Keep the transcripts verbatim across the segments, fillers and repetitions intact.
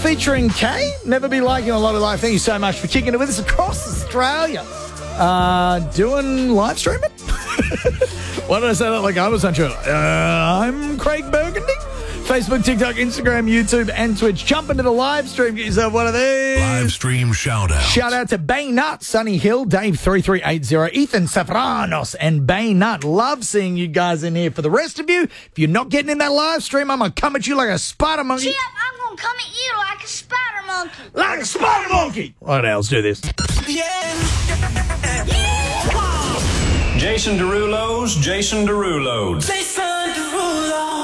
featuring Kay. Never Be Like You on Love It Live. Thank you so much for kicking it with us across Australia. Uh, doing live streaming? Why did I say that like I was unsure? Uh, I'm Craig Burgundy. Facebook, TikTok, Instagram, YouTube, and Twitch. Jump into the live stream. Get yourself one of these. Live stream shout out. Shout out to Bay Nut, Sunny Hill, Dave three three eight zero, Ethan Safranos, and Bay Nut. Love seeing you guys in here. For the rest of you, if you're not getting in that live stream, I'm going to come at you like a spider monkey. Chip, I'm going to come at you like a spider monkey. Like a spider monkey. All right, let's do this. Yeah. Yeah. Jason Derulo's Jason Derulo. Jason Derulo.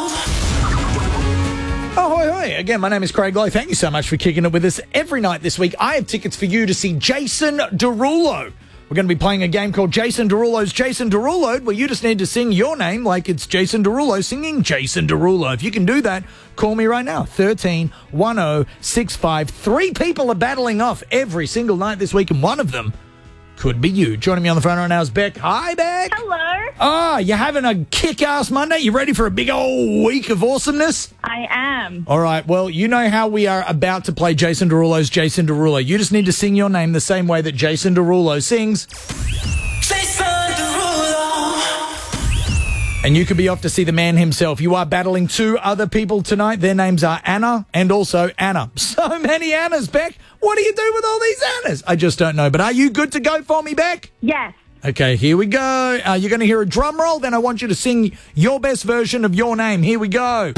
Oh, hoi, hoi. Again, my name is Craig Lowe. Thank you so much for kicking it with us every night this week. I have tickets for you to see Jason Derulo. We're going to be playing a game called Jason Derulo's Jason Derulo, where you just need to sing your name like it's Jason Derulo singing Jason Derulo. If you can do that, call me right now, thirteen one oh six five. Three people are battling off every single night this week, and one of them could be you. Joining me on the phone right now is Beck. Hi, Beck. Hello. Ah, you're having a kick-ass Monday? You ready for a big old week of awesomeness? I am. All right, well, you know how we are about to play Jason Derulo's Jason Derulo. You just need to sing your name the same way that Jason Derulo sings. Jason Derulo. And you could be off to see the man himself. You are battling two other people tonight. Their names are Anna and also Anna. So many Annas, Beck. What do you do with all these Annas? I just don't know. But are you good to go for me, Beck? Yes. Okay, here we go. Uh, you're going to hear a drum roll. Then I want you to sing your best version of your name. Here we go.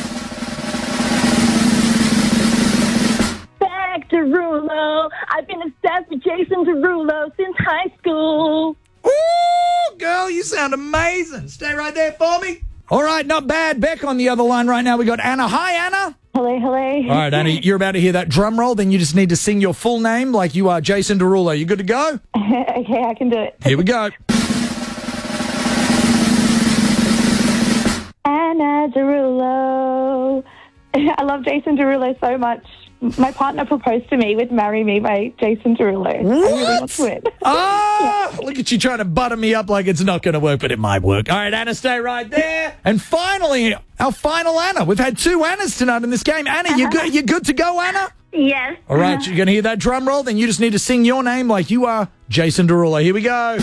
Back Derulo. I've been obsessed with Jason Derulo since high school. Ooh, girl, you sound amazing. Stay right there for me. All right, not bad. Beck on the other line right now. We got Anna. Hi, Anna. Hello, hello. All right, Anna, you're about to hear that drum roll. Then you just need to sing your full name like you are Jason Derulo. You good to go? Okay, I can do it. Here we go. Anna Derulo. I love Jason Derulo so much. My partner proposed to me with Marry Me by Jason Derulo. I really want to win. Ah, yeah. Look at you trying to butter me up like it's not going to work, but it might work. All right, Anna, stay right there. And finally, our final Anna. We've had two Annas tonight in this game. Anna, you good? You good to go, Anna? Yes. All right, you're going to hear that drum roll. Then you just need to sing your name like you are Jason Derulo. Here we go.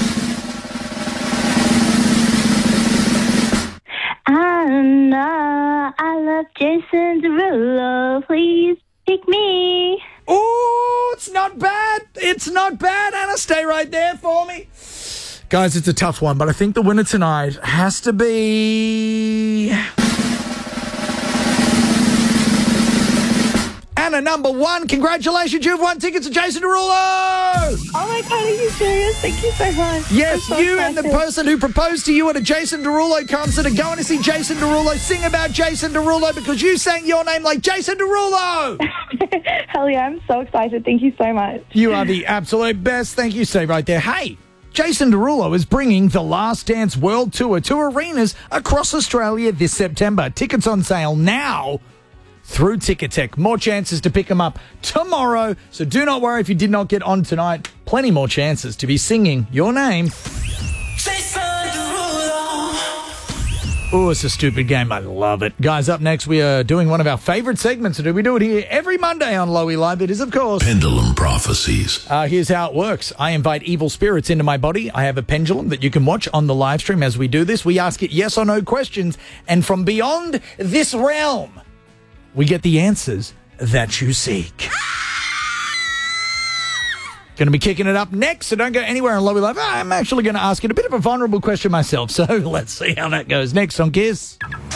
Anna, I love Jason Derulo. Please pick me. Oh, it's not bad. It's not bad, Anna. Stay right there for me. Guys, it's a tough one, but I think the winner tonight has to be Anna, number one. Congratulations, you've won tickets to Jason Derulo. Oh my God, are you serious? Thank you so much. Yes, so you excited. and the person who proposed to you at a Jason Derulo concert are going to see Jason Derulo sing about Jason Derulo because you sang your name like Jason Derulo. Hell yeah, I'm so excited. Thank you so much. You are the absolute best. Thank you. Stay right there. Hey, Jason Derulo is bringing the Last Dance World Tour to arenas across Australia this September. Tickets on sale now through Ticketek. More chances to pick them up tomorrow. So do not worry if you did not get on tonight. Plenty more chances to be singing your name. Jason Derulo. Oh, it's a stupid game. I love it. Guys, up next, we are doing one of our favorite segments to do. We do it here every Monday on Lowy Live. It is, of course, Pendulum Prophecies. Uh, here's how it works. I invite evil spirits into my body. I have a pendulum that you can watch on the live stream as we do this. We ask it yes or no questions. And from beyond this realm, we get the answers that you seek. Going to be kicking it up next, so don't go anywhere on Lowy Live. I'm actually going to ask it a bit of a vulnerable question myself, so let's see how that goes. Next on Kiss.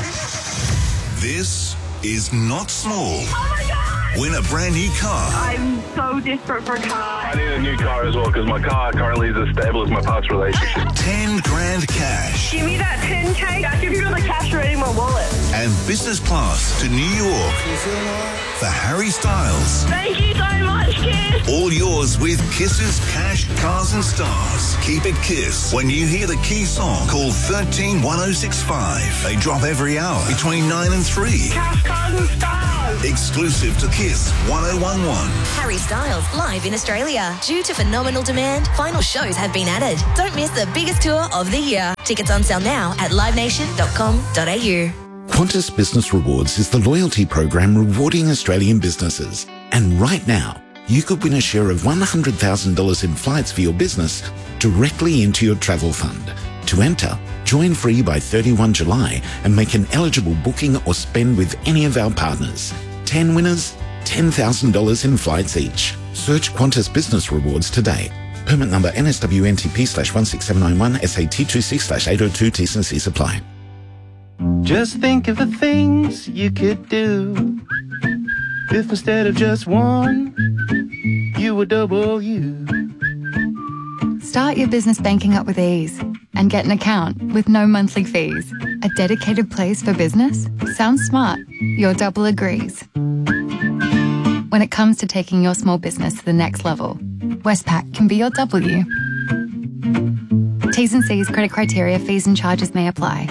This is not small. Oh my God! Win a brand new car. I'm so desperate for a car. I need a new car as well because my car currently is as stable as my past relationship. Ten grand cash. Give me that ten K. I'll give you the cash already in my wallet. And business class to New York for Harry Styles. Thank you so much, Kiss. All yours with Kiss's Cash, Cars and Stars. Keep it Kiss. When you hear the key song, call one three one oh six five. They drop every hour between nine and three. Cash, cars and stars. Exclusive to Kiss one oh one one. Harry Styles live in Australia. Due to phenomenal demand, final shows have been added. Don't miss the biggest tour of the year. Tickets on sale now at live nation dot com dot a u. Qantas Business Rewards is the loyalty program rewarding Australian businesses. And right now, you could win a share of one hundred thousand dollars in flights for your business directly into your travel fund. To enter, join free by thirty-first of July and make an eligible booking or spend with any of our partners. ten winners, ten thousand dollars in flights each. Search Qantas Business Rewards today. Permit number N S W N T P slash one six seven nine one S A T two six slash eight oh two T's and C's apply. Just think of the things you could do if instead of just one, you were double you. Start your business banking up with ease and get an account with no monthly fees. A dedicated place for business? Sounds smart. Your double agrees. When it comes to taking your small business to the next level, Westpac can be your W. T's and C's, credit criteria, fees and charges may apply.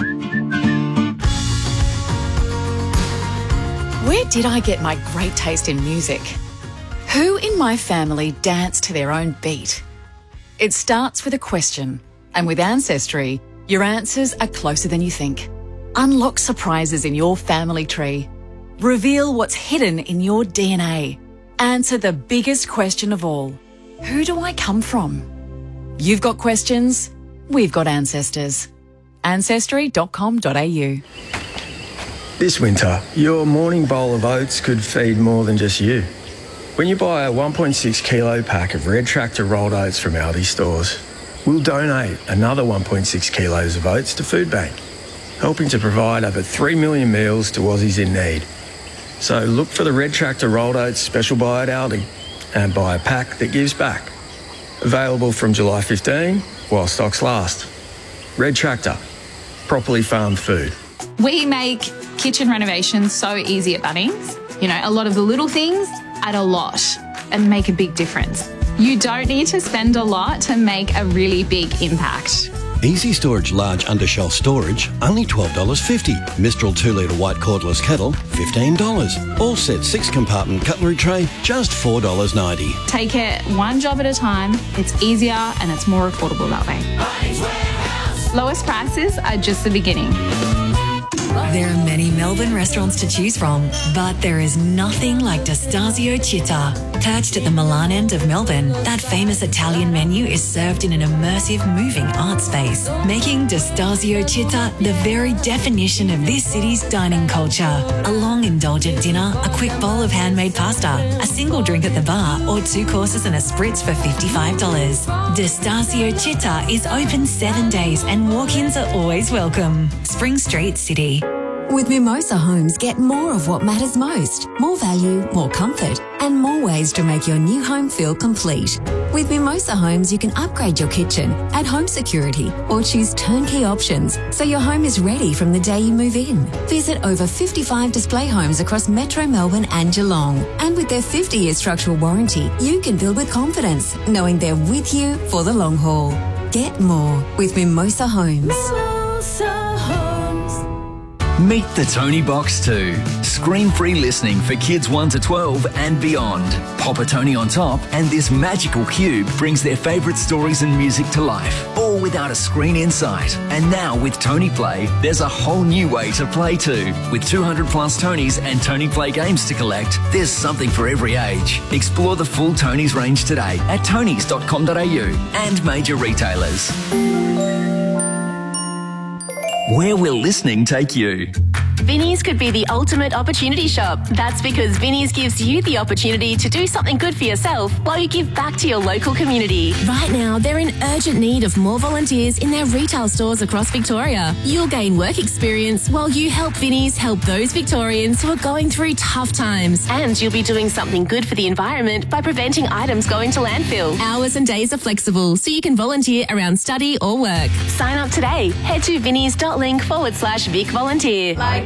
Where did I get my great taste in music? Who in my family danced to their own beat? It starts with a question, and with Ancestry, your answers are closer than you think. Unlock surprises in your family tree. Reveal what's hidden in your D N A. Answer the biggest question of all. Who do I come from? You've got questions, we've got ancestors. ancestry dot com dot a u. This winter, your morning bowl of oats could feed more than just you. When you buy a one point six kilo pack of Red Tractor rolled oats from Aldi stores, we'll donate another one point six kilos of oats to Food Bank, helping to provide over three million meals to Aussies in need. So look for the Red Tractor rolled oats special buy at Aldi and buy a pack that gives back. Available from July fifteenth while stocks last. Red Tractor, properly farmed food. We make kitchen renovations so easy at Bunnings. You know, a lot of the little things add a lot and make a big difference. You don't need to spend a lot to make a really big impact. Easy Storage Large Undershelf Storage, only twelve dollars fifty. Mistral two litre white cordless kettle, fifteen dollars. All set six compartment cutlery tray, just four dollars ninety. Take it one job at a time. It's easier and it's more affordable that way. Lowest prices are just the beginning. There are many Melbourne restaurants to choose from, but there is nothing like D'Estasio Città. Perched at the Milan end of Melbourne, that famous Italian menu is served in an immersive, moving art space, making D'Estasio Città the very definition of this city's dining culture. A long, indulgent dinner, a quick bowl of handmade pasta, a single drink at the bar, or two courses and a spritz for fifty-five dollars. D'Estasio Città is open seven days and walk-ins are always welcome. Spring Street, City. With Mimosa Homes, get more of what matters most. More value, more comfort, and more ways to make your new home feel complete. With Mimosa Homes, you can upgrade your kitchen, add home security, or choose turnkey options so your home is ready from the day you move in. Visit over fifty-five display homes across Metro Melbourne and Geelong. And with their fifty-year structural warranty, you can build with confidence, knowing they're with you for the long haul. Get more with Mimosa Homes. Mimosa Homes. Meet the Tony Box two. Screen-free listening for kids one to twelve and beyond. Pop a Tony on top and this magical cube brings their favourite stories and music to life, all without a screen in sight. And now with Tony Play, there's a whole new way to play too. With two hundred plus Tonys and Tony Play games to collect, there's something for every age. Explore the full Tonys range today at tonys dot com dot a u and major retailers. Where will listening take you? Vinnie's could be the ultimate opportunity shop. That's because Vinnie's gives you the opportunity to do something good for yourself while you give back to your local community. Right now, they're in urgent need of more volunteers in their retail stores across Victoria. You'll gain work experience while you help Vinnie's help those Victorians who are going through tough times. And you'll be doing something good for the environment by preventing items going to landfill. Hours and days are flexible, so you can volunteer around study or work. Sign up today. Head to vinnies dot link forward slash Vic Volunteer. Like